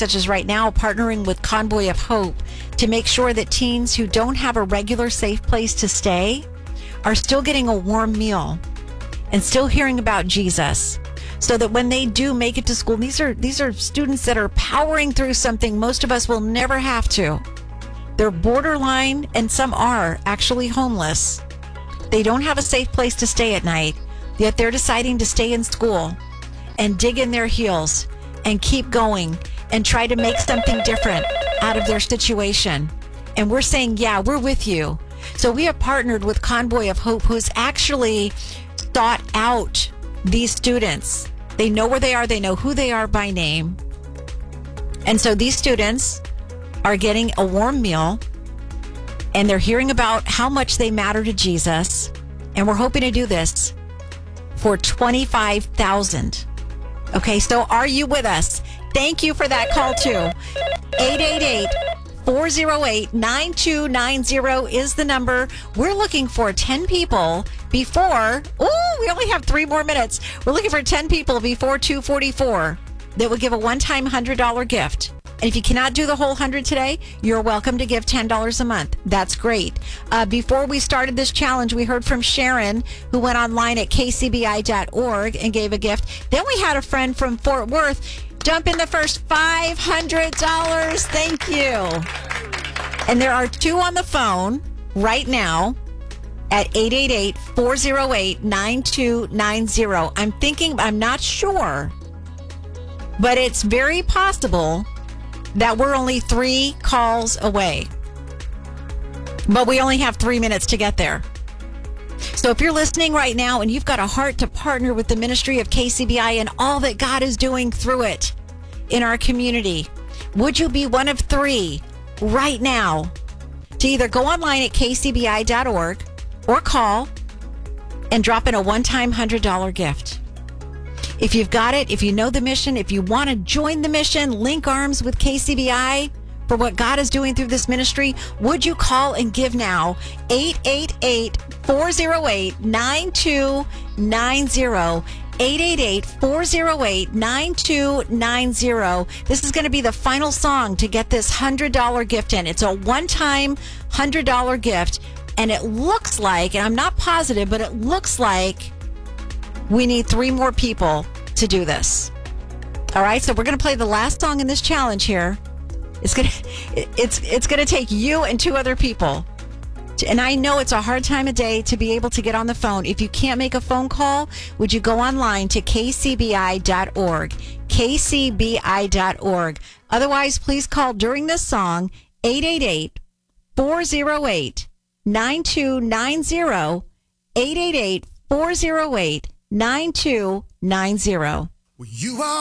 such as right now partnering with Convoy of Hope to make sure that teens who don't have a regular safe place to stay are still getting a warm meal and still hearing about Jesus, so that when they do make it to school, these are students that are powering through something most of us will never have to. They're borderline, and some are actually homeless. They don't have a safe place to stay at night, yet they're deciding to stay in school and dig in their heels and keep going and try to make something different out of their situation. And we're saying, yeah, we're with you. So we have partnered with Convoy of Hope, who's actually sought out these students. They know where they are. They know who they are by name. And so these students are getting a warm meal, and they're hearing about how much they matter to Jesus. And we're hoping to do this for $25,000. Okay, so are you with us? Thank you for that call too. 888-408-9290 is the number. We're looking for 10 people before, we only have 3 more minutes. We're looking for 10 people before 2:44 that would give a one-time $100 gift. And if you cannot do the whole 100 today, you're welcome to give $10 a month. That's great. Before we started this challenge, we heard from Sharon, who went online at kcbi.org and gave a gift. Then we had a friend from Fort Worth jump in the first $500. Thank you. And there are 2 on the phone right now at 888-408-9290. I'm not sure, but it's very possible that we're only 3 calls away. But we only have 3 minutes to get there. So if you're listening right now and you've got a heart to partner with the ministry of KCBI and all that God is doing through it in our community, would you be one of 3 right now to either go online at kcbi.org or call and drop in a one-time $100 gift? If you've got it, if you know the mission, if you want to join the mission, link arms with KCBI for what God is doing through this ministry, would you call and give now? 888-408-9290. 888-408-9290. This is going to be the final song to get this $100 gift in. It's a one-time $100 gift. And it looks like, and I'm not positive, but it looks like we need 3 more people to do this. All right, so we're going to play the last song in this challenge here. It's going to take you and 2 other people. And I know it's a hard time of day to be able to get on the phone. If you can't make a phone call, would you go online to kcbi.org, kcbi.org. Otherwise, please call during this song, 888-408-9290, 888-408-9290. You are